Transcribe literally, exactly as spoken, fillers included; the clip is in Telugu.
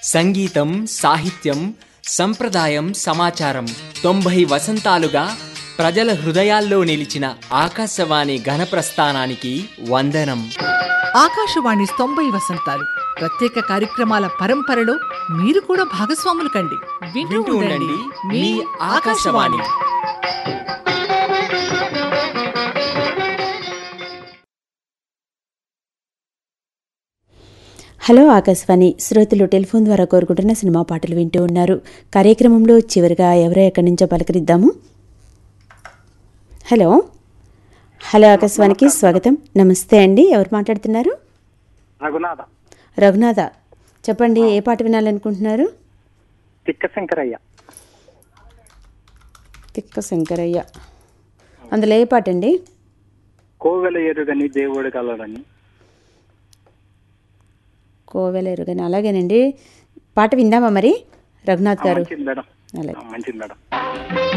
సంగీతం, సాహిత్యం, సంప్రదాయం, సమాచారం తొంభై వసంతాలుగా ప్రజల హృదయాల్లో నిలిచిన ఆకాశవాణి ఘనప్రస్థానానికి వందనం. ఆకాశవాణి తొంభై వసంతాలు ప్రత్యేక కార్యక్రమాల పరంపరలో మీరు కూడా భాగస్వాములు కండి. వింటూ ఉండండి మీ ఆకాశవాణి. హలో ఆకాశవాణి శ్రోతలు టెలిఫోన్ ద్వారా కోరుకుంటున్న సినిమా పాటలు వింటూ ఉన్నారు. కార్యక్రమంలో చివరిగా ఎవరో ఎక్కడి నుంచో పలకరిద్దాము. హలో హలో ఆకాశవాణికి స్వాగతం. నమస్తే అండి, ఎవరు మాట్లాడుతున్నారు? రఘునాథ. రఘునాథ, చెప్పండి, ఏ పాట వినాలనుకుంటున్నారు? తిక్క శంకరయ్య. తిక్క శంకరయ్య, అందులో ఏ పాట అండి? కోవెల ఎరుగని దేవుడు కలరని. కోవెల ఎరుగని, అలాగేనండి. పాట విందామా మరి రఘునాథ్ గారు? మంచిది మేడం, అలాగే. మంచిది మేడం.